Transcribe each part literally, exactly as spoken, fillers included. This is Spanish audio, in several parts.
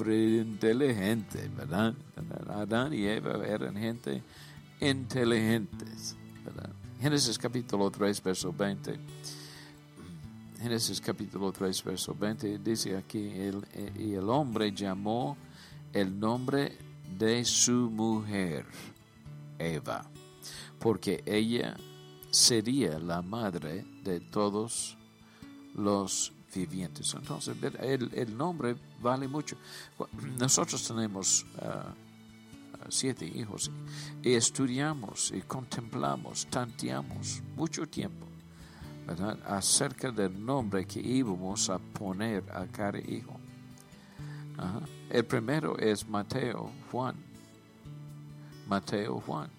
hombre inteligente, ¿verdad? Adán y Eva eran gente inteligentes, ¿verdad? Génesis capítulo tres, verso veinte. Génesis capítulo tres, verso veinte, dice aquí, el, y el hombre llamó el nombre de su mujer, Eva, porque ella sería la madre de todos los vivientes. Entonces, el, el nombre vale mucho. Nosotros tenemos uh, siete hijos y estudiamos y contemplamos, tanteamos mucho tiempo, ¿verdad?, acerca del nombre que íbamos a poner a cada hijo. Ajá. El primero es Mateo, Juan. Mateo, Juan.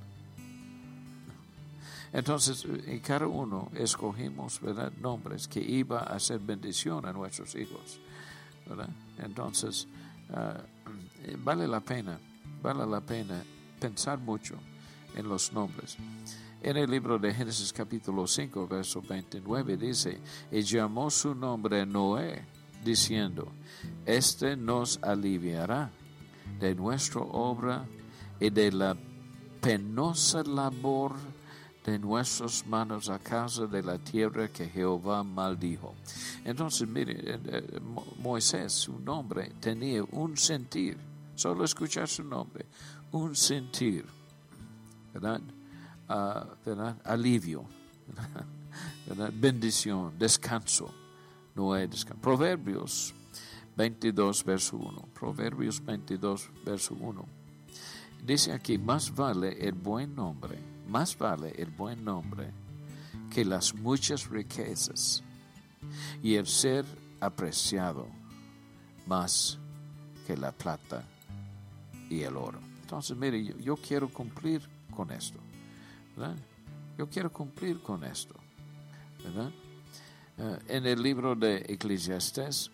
Entonces, en cada uno escogimos, ¿verdad?, nombres que iba a hacer bendición a nuestros hijos, ¿verdad? Entonces, uh, vale la pena, vale la pena pensar mucho en los nombres. En el libro de Génesis capítulo cinco, verso veintinueve, dice, y llamó su nombre Noé, diciendo, este nos aliviará de nuestra obra y de la penosa labor de nuestras manos a causa de la tierra que Jehová maldijo. Entonces, mire, Moisés, su nombre, tenía un sentir, solo escuchar su nombre, un sentir, ¿verdad? Uh, ¿verdad? Alivio, ¿verdad? Bendición, descanso. Noé descanso. Proverbios veintidós, verso uno. Proverbios veintidós, verso uno. Dice aquí, más vale el buen nombre, más vale el buen nombre que las muchas riquezas y el ser apreciado más que la plata y el oro. Entonces, mire, yo, yo quiero cumplir con esto, ¿verdad? Yo quiero cumplir con esto, ¿verdad? Uh, en el libro de Eclesiastés,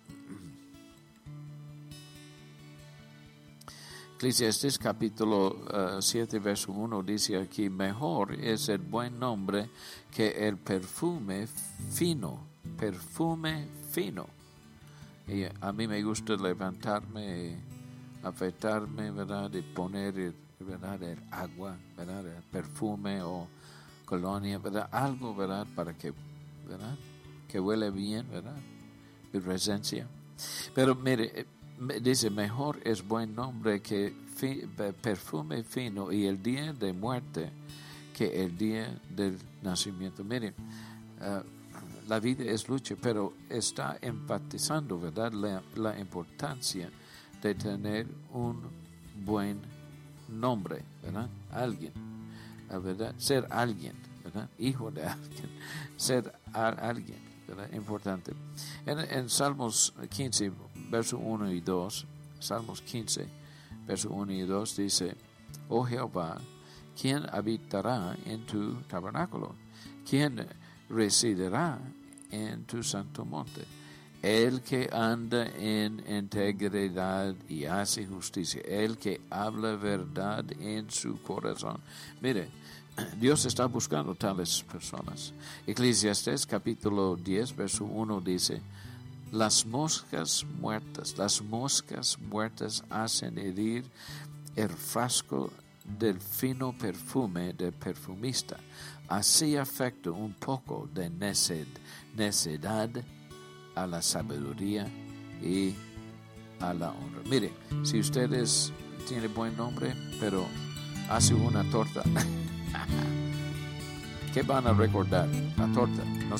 Eclesiastés capítulo uh, siete, verso uno, dice aquí, mejor es el buen nombre que el perfume fino, perfume fino. Y a mí me gusta levantarme, afeitarme, ¿verdad? Y poner, el, ¿verdad?, el agua, ¿verdad?, el perfume o colonia, ¿verdad? Algo, ¿verdad?, para que, ¿verdad?, que huele bien, ¿verdad?, mi presencia. Pero mire, dice, mejor es buen nombre que fi, perfume fino y el día de muerte que el día del nacimiento. Mire, uh, la vida es lucha, pero está enfatizando, ¿verdad?, la, la importancia de tener un buen nombre, ¿verdad? Alguien, ¿verdad? Ser alguien, ¿verdad? Hijo de alguien, ser a, alguien, ¿verdad? Importante. En, en Salmos quince, verso uno y dos, Salmos quince, verso uno y dos dice, oh Jehová, ¿quién habitará en tu tabernáculo? ¿Quién residirá en tu santo monte? El que anda en integridad y hace justicia, el que habla verdad en su corazón. Mire, Dios está buscando tales personas. Eclesiastés capítulo diez, verso uno dice, las moscas muertas, las moscas muertas hacen herir el frasco del fino perfume del perfumista. Así afecta un poco de neced, necedad a la sabiduría y a la honra. Mire, si ustedes tienen buen nombre, pero hace una torta, ¿qué van a recordar? La torta. No,